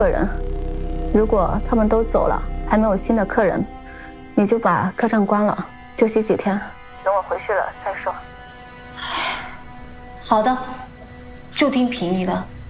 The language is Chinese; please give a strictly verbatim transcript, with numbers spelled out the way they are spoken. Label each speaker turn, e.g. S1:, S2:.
S1: 客人，如果他们都走了，还没有新的客人，你就把客栈关了，休息几天，等我回去了再说。
S2: 好的，就听平姨的。